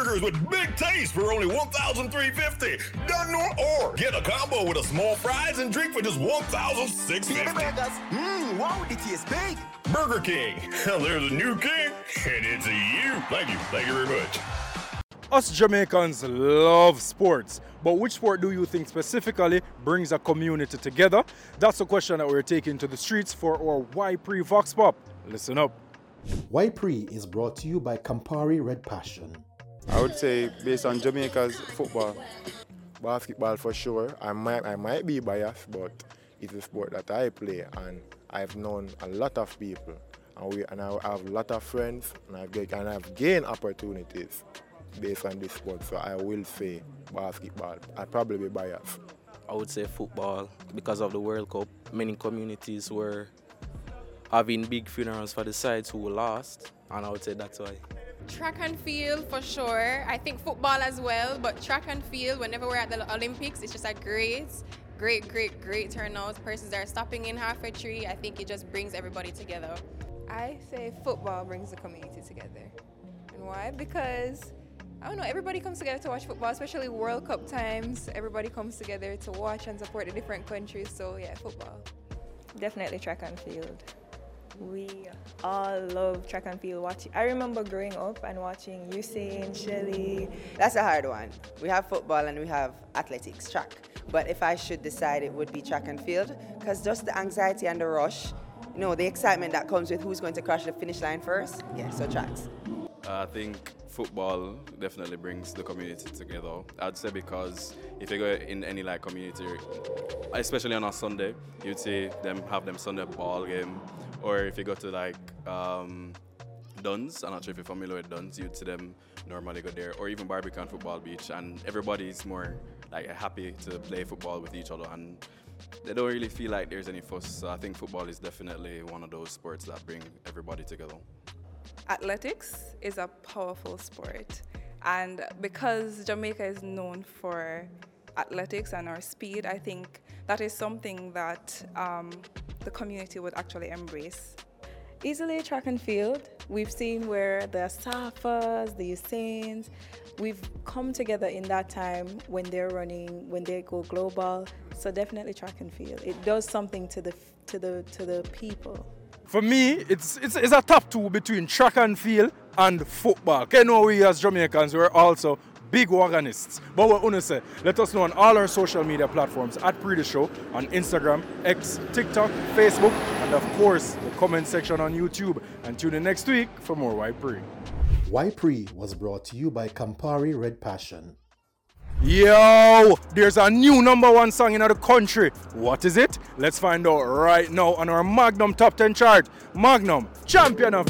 burgers with big taste for only $1,350. Done or get a combo with a small fries and drink for just $1,650. burgers. Wow, the taste big. Burger King. There's a new king, and it's you. Thank you. Thank you very much. Us Jamaicans love sports, but which sport do you think specifically brings a community together? That's the question that we're taking to the streets for our Y-Pre Vox Pop. Listen up. Y-Pre is brought to you by Campari Red Passion. I would say based on Jamaica's football, basketball for sure. I might be biased, but it's a sport that I play, and I've known a lot of people, and I have a lot of friends, and I've gained opportunities based on this sport. So I will say basketball. I'd probably be biased. I would say football because of the World Cup. Many communities were having big funerals for the sides who lost, and I would say that's why. Track and field for sure. I think football as well, but track and field, whenever we're at the Olympics, it's just a great turnout. Persons are stopping in halfway tree. I think it just brings everybody together. I say football brings the community together. And why? Because, I don't know, everybody comes together to watch football, especially World Cup times. Everybody comes together to watch and support the different countries. So yeah, football. Definitely track and field. We all love track and field watching. I remember growing up and watching Usain, Shelley. That's a hard one. We have football and we have athletics, track. But if I should decide, it would be track and field, because just the anxiety and the rush, you know, the excitement that comes with who's going to cross the finish line first. Yeah, so tracks. I think football definitely brings the community together. I'd say because if you go in any like community, especially on a Sunday, you'd see them have them Sunday ball game. Or if you go to like Duns, I'm not sure if you're familiar with Duns, you'd see them normally go there. Or even Barbican Football Beach, and everybody's more like happy to play football with each other, and they don't really feel like there's any fuss. So I think football is definitely one of those sports that bring everybody together. Athletics is a powerful sport, and because Jamaica is known for athletics and our speed, I think that is something that the community would actually embrace. Easily track and field. We've seen where the Safas, the Usains, we've come together in that time when they're running, when they go global. So definitely track and field. It does something to the people. For me, it's a top two between track and field and football. You know, we as Jamaicans, we're also big organists. But what I say, let us know on all our social media platforms at Pre The Show, on Instagram, X, TikTok, Facebook, and of course, the comment section on YouTube. And tune in next week for more Y-Pre. Y-Pre was brought to you by Campari Red Passion. Yo, there's a new #1 song in the country. What is it? Let's find out right now on our Magnum Top 10 chart. Magnum, champion of